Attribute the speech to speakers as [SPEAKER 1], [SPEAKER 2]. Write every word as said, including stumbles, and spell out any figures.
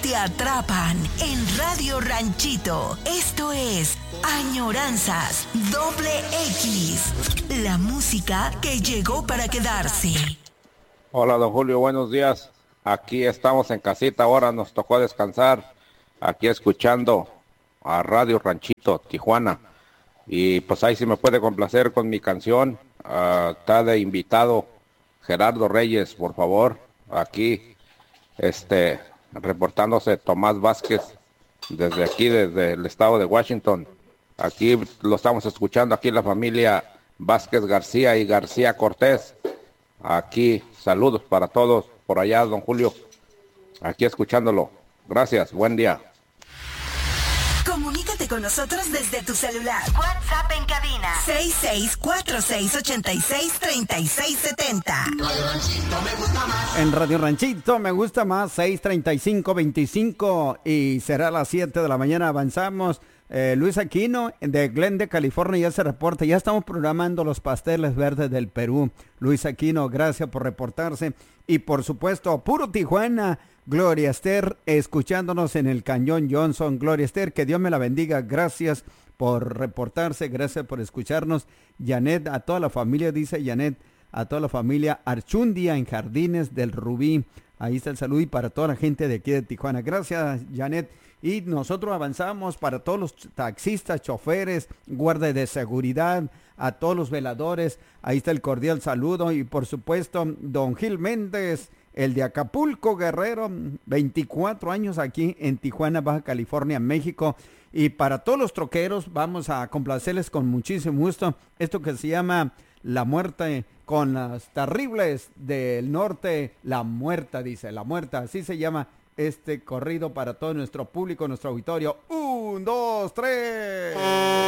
[SPEAKER 1] te atrapan en Radio Ranchito. Esto es Añoranzas Doble X, la música que llegó para quedarse.
[SPEAKER 2] Hola, don Julio, buenos días. Aquí estamos en casita, ahora nos tocó descansar, aquí escuchando a Radio Ranchito, Tijuana. Y pues ahí sí me puede complacer con mi canción. Uh, está de invitado Gerardo Reyes, por favor. Aquí, este, reportándose Tomás Vázquez, desde aquí, desde el estado de Washington. Aquí lo estamos escuchando, aquí la familia Vázquez García y García Cortés. Aquí, saludos para todos por allá, don Julio. Aquí escuchándolo. Gracias, buen día.
[SPEAKER 1] Comunícate con nosotros desde tu celular. WhatsApp en cabina seis seis cuatro seis ocho seis tres seis siete cero.
[SPEAKER 3] Radio Ranchito me gusta más.
[SPEAKER 4] En Radio Ranchito me gusta más, seis treinta y cinco veinticinco, y será a las siete de la mañana. Avanzamos. Eh, Luis Aquino de Glendale, California, ya se reporta. Ya estamos programando los pasteles verdes del Perú. Luis Aquino, gracias por reportarse. Y por supuesto, puro Tijuana, Gloria Esther, escuchándonos en el Cañón Johnson. Gloria Esther, que Dios me la bendiga. Gracias por reportarse, gracias por escucharnos. Janet, a toda la familia, dice Janet, a toda la familia Archundia en Jardines del Rubí. Ahí está el saludo, y para toda la gente de aquí de Tijuana. Gracias, Janet. Y nosotros avanzamos para todos los taxistas, choferes, guardias de seguridad, a todos los veladores. Ahí está el cordial saludo. Y por supuesto, don Gil Méndez, el de Acapulco, Guerrero, veinticuatro años aquí en Tijuana, Baja California, México. Y para todos los troqueros, vamos a complacerles con muchísimo gusto esto que se llama La Muerte con las Terribles del Norte. La Muerta, dice, La Muerta, así se llama este corrido para todo nuestro público, nuestro auditorio. Un, dos, tres.